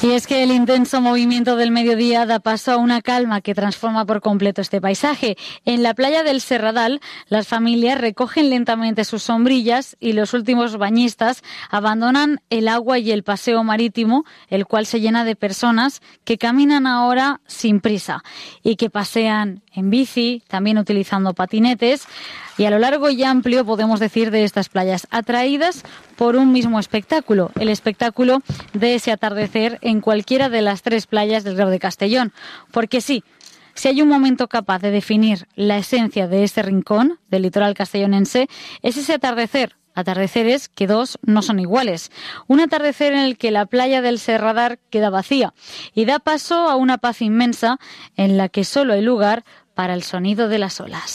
Y es que el intenso movimiento del mediodía da paso a una calma que transforma por completo este paisaje. En la playa del Serradal, las familias recogen lentamente sus sombrillas y los últimos bañistas abandonan el agua y el paseo marítimo, el cual se llena de personas que caminan ahora sin prisa y que pasean en bici, también utilizando patinetes, y a lo largo y amplio, podemos decir, de estas playas, atraídas por un mismo espectáculo, el espectáculo de ese atardecer en cualquiera de las 3 playas del Grao de Castellón. Porque sí, si hay un momento capaz de definir la esencia de este rincón del litoral castellonense, es ese atardecer. Atardeceres que 2 no son iguales. Un atardecer en el que la playa del Serradal queda vacía y da paso a una paz inmensa en la que solo hay lugar para el sonido de las olas.